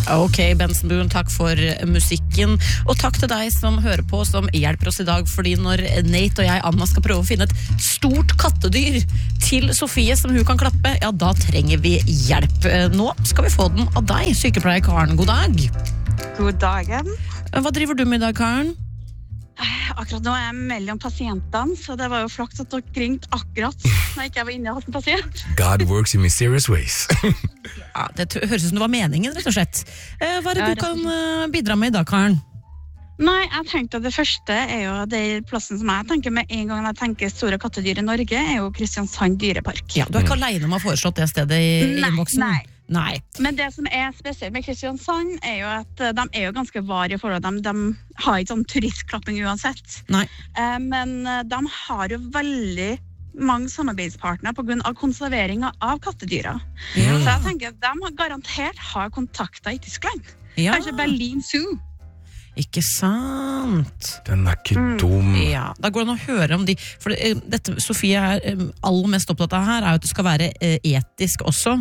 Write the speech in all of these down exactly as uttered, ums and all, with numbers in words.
Ok, Bensenbuen, takk for musikken. Og takk til deg som hører på, som hjelper oss i dag. Fordi når Nate og jeg, Anna, skal prøve å finne et stort kattedyr til Sofie som hun kan klappe, ja, da trenger vi hjelp. Nå skal vi få den av deg, sykepleier Karen. God dag. God dagen. Hva driver du med i dag, Karen? Akkurat nå er jeg mellom pasientene, så det var jo flaks at dere ringte akkurat når ikke jeg var inne hos en pasient. God works in mysterious ways. Ja, det høres ut som det var meningen, rett og slett. Hva er det du kan bidra med i dag, Karen? Nei, jeg tenkte at det første er jo det plassen som jeg tenker med en gang når jeg tenker store kattedyr i Norge, er jo Kristiansand dyrepark. Ja, du er ikke alene om å ha foreslått det stedet i, i innboksen? Nei, Nei. Men det som er spesielt med Kristiansand er jo at de er jo ganske var i forhold til dem. De har ikke sånn turistklapping uansett. Nei. Men de har jo veldig mange samarbeidspartnere på grunn av konserveringen av kattedyra. Ja. Så jeg tenker at de garantert har kontakter i Tyskland. Ja. Kanskje Berlin Zoo. Ikke sant? Den er ikke dum. Ja, da går det an å høre om de. For det, dette Sofie er aller mest opptatt av her, er jo at det skal være etisk også.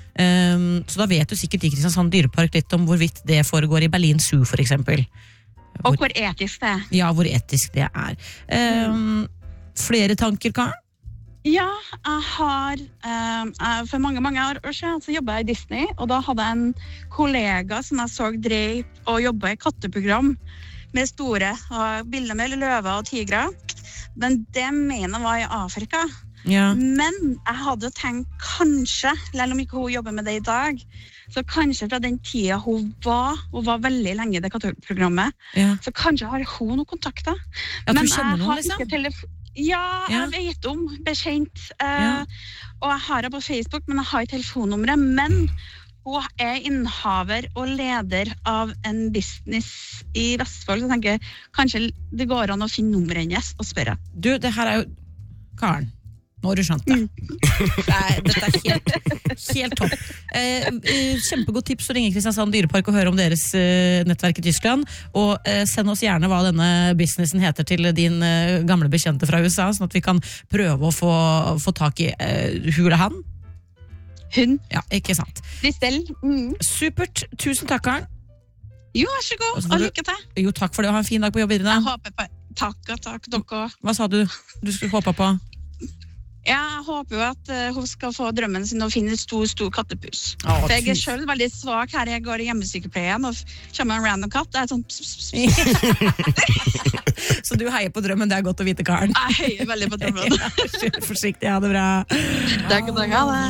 Um, så da vet du sikkert i Kristiansand dyrepark litt om hvorvidt det foregår i Berlin Zoo, for eksempel. Hvor, og hvor etisk det er. Ja, hvor etisk det er. Um, flere tanker, Karen? Ja, jeg har um, jeg, for mange, mange år siden så jobbet jeg i Disney, og da hadde jeg en kollega som jeg så drev og jobbet i katteprogram med store bilder med løver og tigre. Men det mener var i Afrika. Ja. Men jeg hadde tenkt kanskje, selv om ikke hun jobber med det i dag, så kanskje fra den tida hun var, hun var veldig lenge i det katteprogrammet, ja. Så kanskje har hun noen kontakter. Ja, men du kjenner noen, liksom? Telefo- ja, ja, jeg vet om, bekjent. Uh, ja. Og jeg har henne på Facebook, men jeg har ikke telefonnummeret. Men hun er innehaver og leder av en business i Vestfold, så jeg tenker kanskje det går an å finne nummeret hennes og spørre. Du, det her er jo Karen. Nå har du skjønt det. Nei, dette er helt, helt topp. Eh, kjempegodt tips å ringe Kristiansand dyrepark og høre om deres eh, nettverk i Tyskland. Og eh, send oss gjerne hva denne businessen heter til din eh, gamle bekjente fra U S A, sånn at vi kan prøve å få, få tak i eh, hun eller han. Hun. Ja, ikke sant. Kristel. Mm. Supert. Tusen takk, Karen. Jo, vær så god. Og lykke til. Jo, takk for det. Ha en fin dag på jobb videre. Jeg håper på. Takk og takk, dere. Hva sa du? Du skulle håpe på? Ja, jeg håper jo at uh, hun skal få drømmen sin og finne en stor, stor kattepus. Å, for jeg er selv veldig svak her. Jeg går i hjemmesykepleien og kommer en random katt. Det er sånn pss, pss, pss. Så du heier på drømmen, det er godt å vite, Karen. Jeg heier veldig på drømmen. Ja, forsiktig, ha det bra. Takk og takk, ha det.